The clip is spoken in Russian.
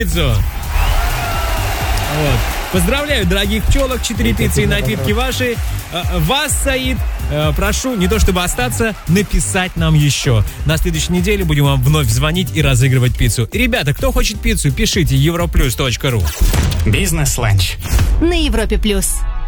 пиццу. Вот. Поздравляю, дорогих пчелок, 4 пиццы и напитки ваши. Вас, Саид, прошу не то чтобы остаться, написать нам еще. На следующей неделе будем вам вновь звонить и разыгрывать пиццу. Ребята, кто хочет пиццу, пишите europlus.ru. Бизнес-ланч на Европе+.